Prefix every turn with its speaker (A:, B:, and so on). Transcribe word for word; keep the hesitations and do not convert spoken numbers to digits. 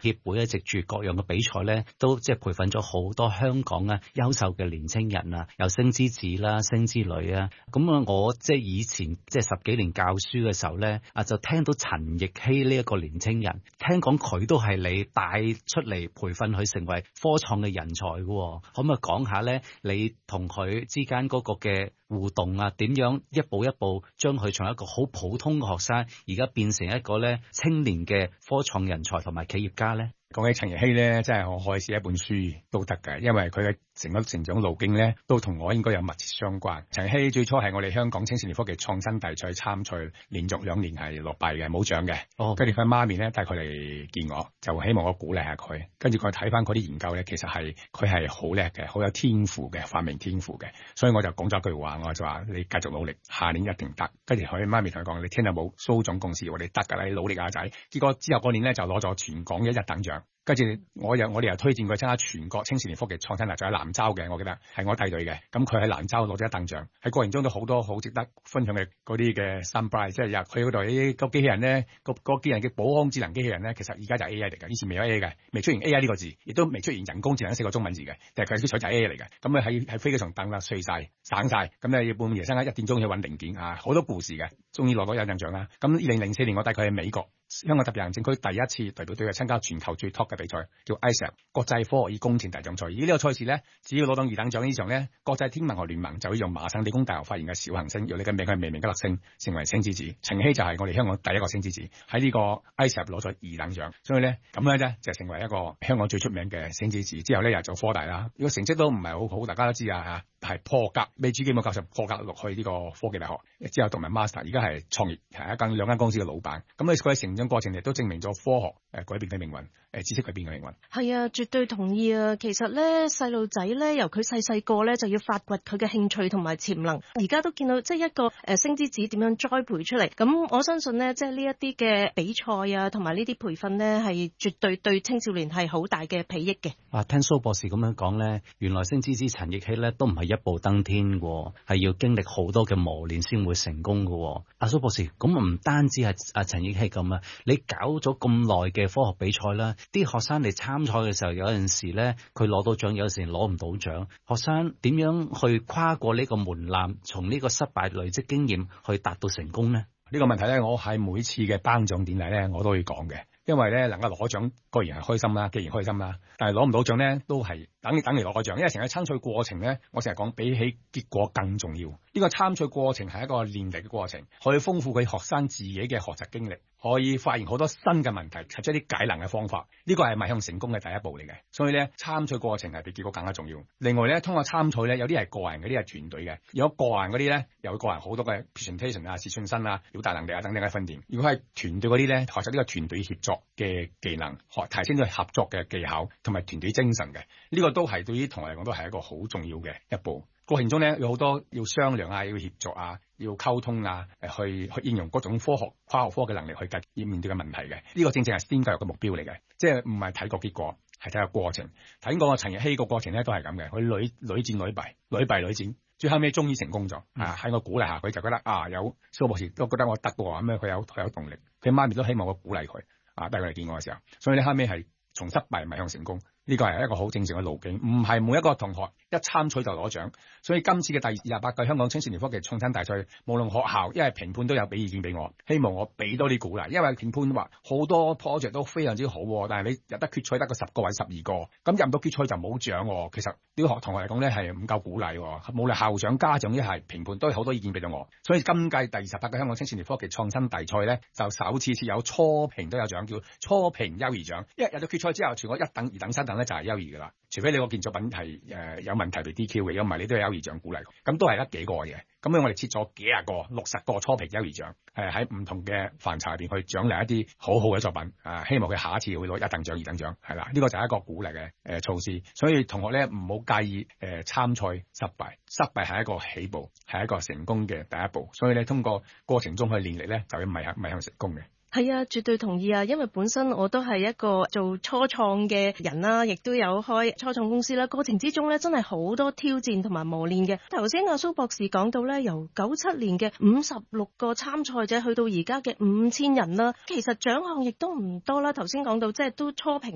A: 協會咧藉住各樣嘅比賽咧，都即係培訓咗好多香港啊優秀嘅年青人啊，有星之子啦、星之女啊。咁啊，我即係以前即係十幾年教書嘅時候咧，啊就聽到陳奕希呢一個年青人，聽講佢都係你帶出嚟培訓佢成為科創嘅人才嘅，可唔可以講下咧？你同佢之間嗰個嘅互動啊，點樣一步一步將佢從一個好普通嘅學生，而家變成一個咧青年嘅科創人才同埋企業家咧？
B: 講起陳奕希咧，真係我可以寫一本書都得嘅，因為佢嘅成個成長路徑咧，都同我應該有密切相關。陳奕希最初係我哋香港青少年科技創新大賽參賽，連續兩年係落敗嘅，冇獎嘅。哦，跟住佢媽咪咧帶佢嚟見我，就希望我鼓勵下佢。跟住佢睇翻嗰啲研究咧，其實係佢係好叻嘅，好有天賦嘅，發明天賦嘅。所以我就講咗一句話，我就話你繼續努力，下年一定得。跟住佢媽咪同佢講：你聽到冇？蘇總公司，我哋得㗎啦，你努力啊仔。結果之後嗰年咧就攞咗全港一一等獎。跟住我又我哋又推薦佢參加全國青少年科技創新大賽喺南州嘅，我記得係我帶隊嘅。咁佢喺蘭州攞咗一等獎，喺過程中都好多好值得分享嘅嗰啲嘅 surprise，即係入去嗰度啲個機器人咧，個個機器人嘅保安智能機器人咧，其實而家就係 A I 嚟嘅，以前未有 A I 嘅，未出現 A I 呢個字，亦都未出現人工智能四個中文字嘅，但係佢啲彩就係 A I 嚟嘅。咁咧喺喺飛機上等啦，碎晒省晒，咁咧要半夜三更一點鐘去揾零件啊，好多故事嘅，終於攞到一等獎啦。咁二零零四年我帶佢去美國香港特別行政區第一次代表隊去參加全球最 top 嘅比賽，叫 I S A P 國際科學與工程大獎賽。而呢個賽事咧，只要攞到二等獎以上咧，國際天文學聯盟就會用麻省理工大學發現嘅小行星，用你嘅名係微微嘅粒星，成為星之子。陳希就係我哋香港第一個星之子，喺呢個 I S A P 攞咗二等獎，所以咧咁樣咧就成為一個香港最出名嘅星之子。之後咧又做科大啦，如果成績都唔係好好，大家都知啊嚇，係破格，美珠基本教授破格落去呢個科技大學，之後讀埋 master， 而家係創業，係一間兩間公司嘅老闆。咁佢佢成長過程亦都證明咗科學誒改變嘅命運，誒知識改變嘅命運。
C: 係啊，絕對同意啊！其實咧，細路仔咧，由佢細細個咧就要發掘佢嘅興趣同埋潛能。而家都見到即係一個誒星之子點樣栽培出嚟。咁我相信呢，即係呢一啲嘅比賽啊，同埋呢啲培訓呢，係絕對對青少年係好大嘅裨益嘅。
A: 啊，聽蘇博士咁樣講咧，原來星之子陳奕希咧都唔係一步登天嘅，係要經歷好多嘅磨練先會成功嘅。阿蘇博士，咁唔單止係阿陳奕希咁啊，你搞咗咁耐嘅科學比賽啦，啲學生嚟參賽嘅時候，有陣時咧佢攞到獎，有陣時攞唔到獎。學生點樣去跨過呢個門檻，從呢個失敗累積經驗去達到成功呢？
B: 呢個問題咧，我喺每次嘅頒獎典禮咧，我都會講嘅。因為咧能夠攞獎固然係開心啦，既然開心啦，但係攞唔到獎咧都係等等嚟攞個獎，因為成個參賽過程咧，我成日講比起結果更重要。呢個參賽過程係一個練習嘅過程，可以豐富佢學生自己嘅學習經歷，可以發現好多新嘅問題，提出一啲解能嘅方法。呢個係邁向成功嘅第一步嚟嘅。所以咧參賽過程係比結果更加重要。另外咧通過參賽咧，有啲係個人，嗰啲係團隊嘅。如果個人嗰啲咧，有個人好多嘅 presentation 啊、自信心啊、表達能力啊等等嘅訓練。如果係團隊嗰啲咧，學習呢個團隊協作嘅技能，學提升咗合作嘅技巧同埋團隊精神嘅，呢個都係對於同學嚟講都係一個好重要嘅一步。過程中咧有好多要商量啊，要協作啊，要溝通啊，誒去去應用各種科學跨學科嘅能力去解決面對嘅問題嘅。呢個正正係 STEAM 教育嘅目標嚟嘅，即係唔係睇個結果，係睇個過程。頭先講嘅陳奕希個過程咧都係咁嘅，佢屢屢戰屢敗，屢敗屢戰，最後尾終於成功咗。啊，喺我鼓勵下佢就覺得啊，有蘇博士都覺得我得嘅喎，咁樣佢有佢有動力，佢媽咪都希望我鼓勵佢。啊！帶佢嚟見我嘅時候，所以咧後尾係從失敗邁向成功，呢個係一個好正常嘅路徑，唔係每一個同學一參賽就攞獎。所以今次嘅第二十八屆香港青少年科技創新大賽，無論學校因為評判都有俾意見俾我，希望我俾多啲鼓勵，因為評判話好多 project 都非常之好，但係你入得決賽得個十個或者十二個，咁入唔到決賽就冇獎。其實啲學同學嚟講咧係唔夠鼓勵，無論校長、家長一係評判都有好多意見俾咗我。所以今屆第二十八屆香港青少年科技創新大賽咧，就首次設有初評都有獎，叫初評優異獎。一入到決賽之後，全個一等、二等、三等咧就係優異噶啦。除非你個件作品係誒、呃、有問題被 D Q 嘅，如果唔係你都有優異獎鼓勵。咁都係得幾個嘅。咁樣我哋設咗幾廿個、六十個初評優異獎，係喺唔同嘅範疇入邊去獎勵一啲好好嘅作品。啊，希望佢下一次會攞一等獎、二等獎，係啦。呢、這個就係一個鼓勵嘅誒措施。所以同學咧唔好介意誒、呃、參賽失敗，失敗係一個起步，係一個成功嘅第一步。所以咧通過過程中去練力咧，就要邁向邁向成功嘅。
C: 係啊，絕對同意啊！因為本身我都係一個做初創嘅人啦，亦都有開初創公司啦。過程之中咧，真係好多挑戰同埋磨練嘅。頭先阿蘇博士講到咧，由九七年嘅五十六個參賽者去到而家嘅五千人啦，其實獎項亦都唔多啦。頭先講到即係都初評。